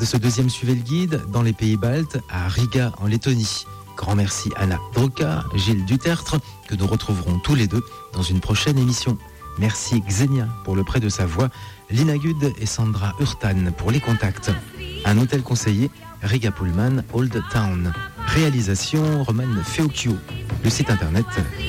de ce deuxième Suivez le guide dans les pays baltes, à Riga en Lettonie. Grand merci Anna Droka, Gilles Dutertre, que nous retrouverons tous les deux dans une prochaine émission. Merci Xenia pour le prêt de sa voix, Lina Gud et Sandra Hurtan pour les contacts. Un hôtel conseiller, Riga Pullman Old Town. Réalisation Roman Feocchio. Le site internet